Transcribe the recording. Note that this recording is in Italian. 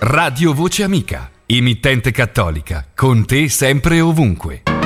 Radio Voce Amica, emittente cattolica, con te sempre e ovunque.